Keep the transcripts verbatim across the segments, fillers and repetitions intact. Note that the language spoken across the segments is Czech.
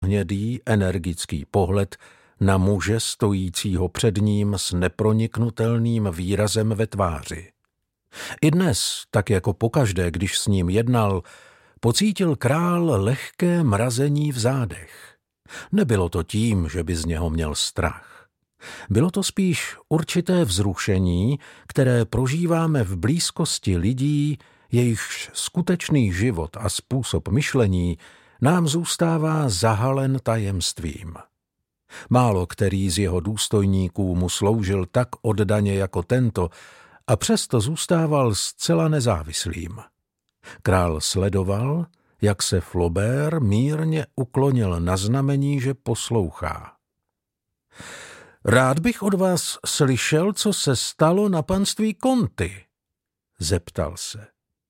tmavohnědý, energický pohled na muže stojícího před ním s neproniknutelným výrazem ve tváři. I dnes, tak jako pokaždé, když s ním jednal, pocítil král lehké mrazení v zádech. Nebylo to tím, že by z něho měl strach. Bylo to spíš určité vzrušení, které prožíváme v blízkosti lidí, jejichž skutečný život a způsob myšlení nám zůstává zahalen tajemstvím. Málo který z jeho důstojníků mu sloužil tak oddaně jako tento a přesto zůstával zcela nezávislým. Král sledoval, jak se Flaubert mírně uklonil na znamení, že poslouchá. Rád bych od vás slyšel, co se stalo na panství Conti, zeptal se.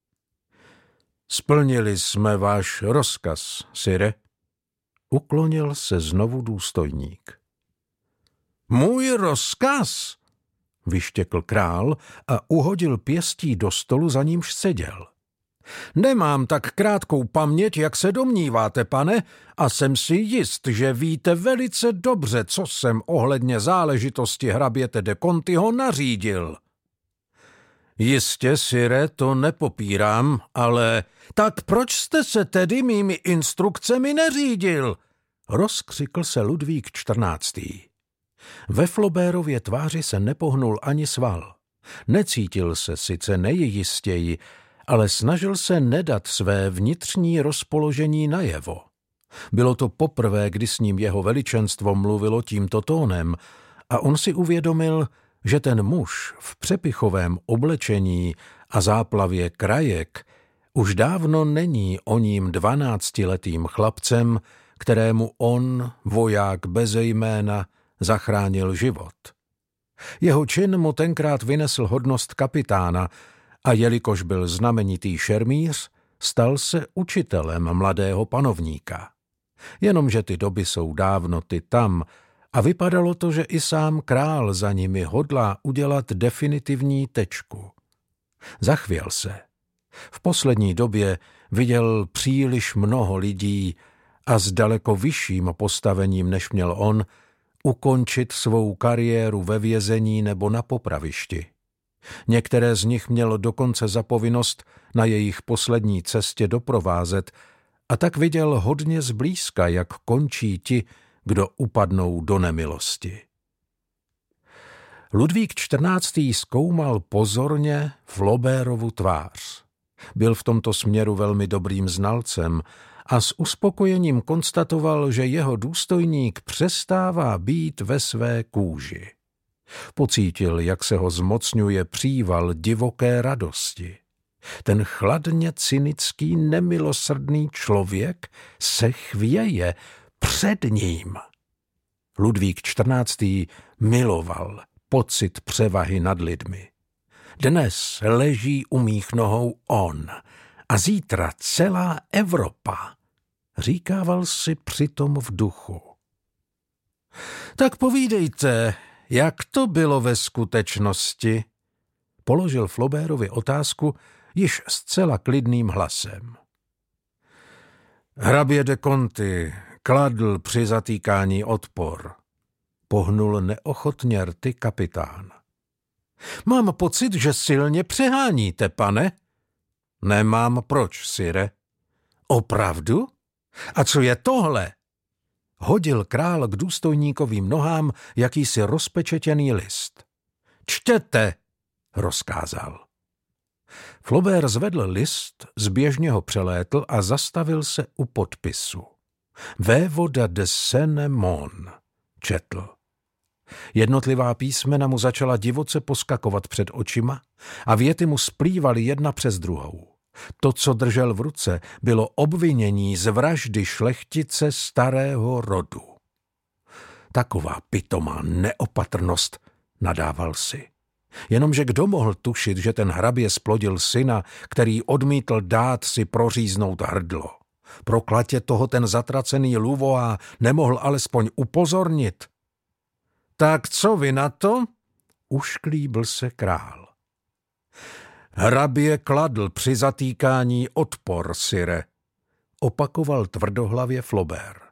Splnili jsme váš rozkaz, sire. Uklonil se znovu důstojník. Můj rozkaz, vyštěkl král a uhodil pěstí do stolu, za nímž seděl. Nemám tak krátkou paměť, jak se domníváte, pane, a jsem si jist, že víte velice dobře, co jsem ohledně záležitosti hraběte de Contiho nařídil. Jistě, sire, to nepopírám, ale tak proč jste se tedy mými instrukcemi neřídil? Rozkřikl se Ludvík čtrnáctý. Ve Flaubertově tváři se nepohnul ani sval. Necítil se sice nejistěji, ale snažil se nedat své vnitřní rozpoložení najevo. Bylo to poprvé, kdy s ním jeho veličenstvo mluvilo tímto tónem a on si uvědomil, že ten muž v přepichovém oblečení a záplavě krajek už dávno není oním dvanáctiletým chlapcem, kterému on, voják beze jména, zachránil život. Jeho čin mu tenkrát vynesl hodnost kapitána a jelikož byl znamenitý šermíř, stal se učitelem mladého panovníka. Jenomže ty doby jsou dávno ty tam a vypadalo to, že i sám král za nimi hodlá udělat definitivní tečku. Zachvěl se. V poslední době viděl příliš mnoho lidí a s daleko vyšším postavením, než měl on, ukončit svou kariéru ve vězení nebo na popravišti. Některé z nich mělo dokonce za povinnost na jejich poslední cestě doprovázet a tak viděl hodně zblízka, jak končí ti, kdo upadnou do nemilosti. Ludvík čtrnáctý zkoumal pozorně Flaubertovu tvář. Byl v tomto směru velmi dobrým znalcem a s uspokojením konstatoval, že jeho důstojník přestává být ve své kůži. Pocítil, jak se ho zmocňuje příval divoké radosti. Ten chladně cynický, nemilosrdný člověk se chvěje před ním. Ludvík čtrnáctý miloval pocit převahy nad lidmi. Dnes leží u mých nohou on a zítra celá Evropa, říkával si přitom v duchu. Tak povídejte, jak to bylo ve skutečnosti? Položil Flaubertovi otázku již zcela klidným hlasem. Hrabě de Conti kladl při zatýkání odpor. Pohnul neochotně rty kapitán. Mám pocit, že silně přeháníte, pane. Nemám proč, sire. Opravdu? A co je tohle? Hodil král k důstojníkovým nohám jakýsi rozpečetěný list. Čtěte, rozkázal. Flaubert zvedl list, zběžně ho přelétl a zastavil se u podpisu. Vévoda de Seine-et-Marne, četl. Jednotlivá písmena mu začala divoce poskakovat před očima a věty mu splývaly jedna přes druhou. To, co držel v ruce, bylo obvinění z vraždy šlechtice starého rodu. Taková pitomá neopatrnost, nadával si. Jenomže kdo mohl tušit, že ten hrabě splodil syna, který odmítl dát si proříznout hrdlo? Proklatě toho ten zatracený Louvois nemohl alespoň upozornit. Tak co vy na to? Ušklíbil se král. Hrabě kladl při zatýkání odpor, sire, opakoval tvrdohlavě Flaubert.